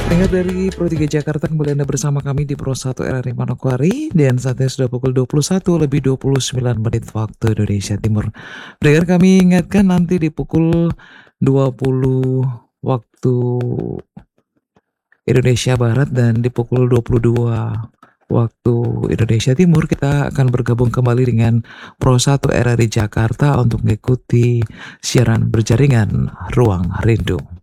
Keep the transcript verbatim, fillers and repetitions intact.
Pendengar dari Pro tiga Jakarta, kembali Anda bersama kami di Pro satu R R I Manokwari dan saatnya sudah pukul dua puluh satu lebih dua puluh sembilan menit waktu Indonesia Timur. Pendengar, kami ingatkan nanti di pukul dua puluh waktu Indonesia Barat dan di pukul dua puluh dua waktu Indonesia Timur kita akan bergabung kembali dengan Pro satu R R I Jakarta untuk mengikuti siaran berjaringan Ruang Rindu.